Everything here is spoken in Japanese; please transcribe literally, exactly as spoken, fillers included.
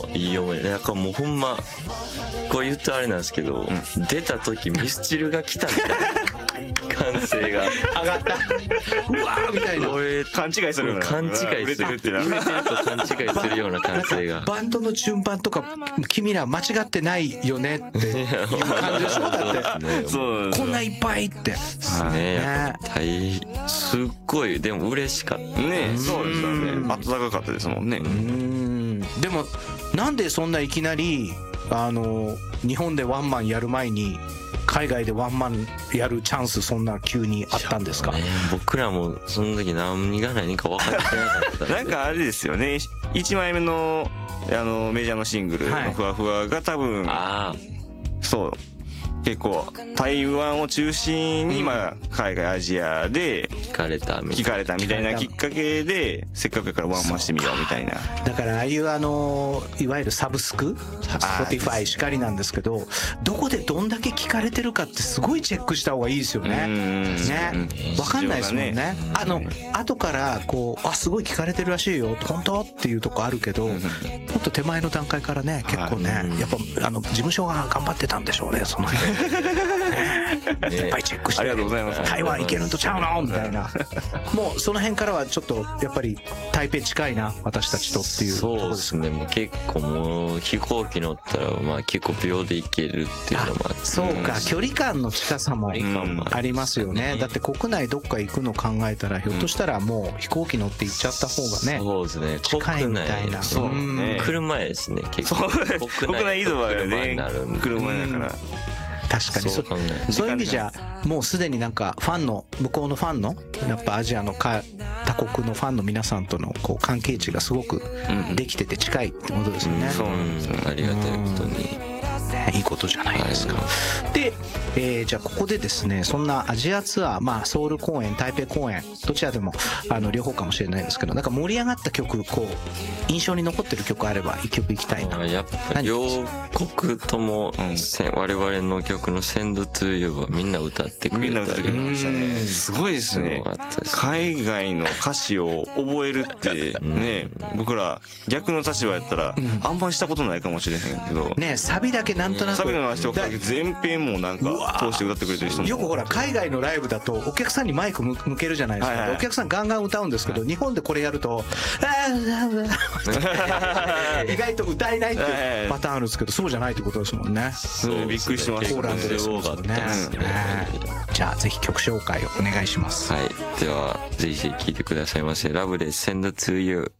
いい思い。なんかもうほんまこう言ったらあれなんですけど、うん、出た時ミスチルが来たみたいな歓声が上がった。うわーみたいな。 俺勘違いするような。 勘違いする。売れてるってな。売れてると勘違いするような歓声が。 バンドの順番とか君ら間違ってないよねっていう感じでしょ。だって。そう。こんないっぱいって。 ね。大すっごいでも嬉しかった。 ね。そうですよね。暖かかったですもんね。うん。 でもなんでそんないきなりあの日本でワンマンやる前に海外でワンマンやるチャンスそんな急にあったんですか？ ね、僕らもその時何が何か分かってなかったなんかあれですよね、いちまいめのあのメジャーのシングルのふわふわが多分、はい、そう結構台湾を中心に、まあ、海外アジアで聞かれたみたいな聞かれたみたいなきっかけでせっかくやからワンマンしてみようみたいな。 だからああいうあのいわゆるサブスク Spotify しかりなんですけど、どこでどんだけ聞かれてるかってすごいチェックした方がいいですよね。ね、分かんないですもんね。あの後からこうあすごい聞かれてるらしいよ本当っていうとこあるけど、もっと手前の段階からね結構ねやっぱあの事務所が頑張ってたんでしょうねその辺。ね、いっぱいチェックして、 ありがとうございます。 台湾行けるんとちゃうのみたいな。もうその辺からはちょっとやっぱり台北近いな私たちとっていうところですね。 そうですね。もう結構もう飛行機乗ったらまあ結構秒で行けるっていうのもあって、 そうか、距離感の近さもありますよね。だって国内どっか行くの考えたらひょっとしたらもう飛行機乗って行っちゃった方がね、 そうですね、 近いみたいな。 そうね、車ですね結構。 国内移動はね車だから。 確かに そ, そういう意味じゃもうすでになんかファンの向こうのファンのやっぱアジアのか他国のファンの皆さんとのこう関係値がすごくできてて近いってことですよね。 そうなんですね。ありがたいことに。 ね、いいことじゃないですか。はい、で、えー、じゃあここでですねそんなアジアツアー、まあ、ソウル公演台北公演どちらでもあの両方かもしれないですけどなんか盛り上がった曲こう印象に残ってる曲あれば一曲いきたいな。 やっぱ両国とも、うん、我々の曲の「Send to You」はみんな歌ってくれたり、みんな歌ってくれましたね。 すごいですね。海外の歌詞を覚えるってね、うん、僕ら逆の立場やったら、うん、あんまりしたことないかもしれへんけどね、サビだけなんとなくサビの人全編もなんか通して歌ってくれてる人もよくほら海外のライブだとお客さんにマイク向けるじゃないですか、はいはい、お客さんガンガン歌うんですけど、はい、日本でこれやると意外と歌えないっていうパターンあるんですけどそうじゃないってことですもんね。 そうびっくりしてます。 ポーランドですもんね。じゃあぜひ曲紹介をお願いします。 はい、ではぜひ聴いてくださいませ。ラブで Send to You。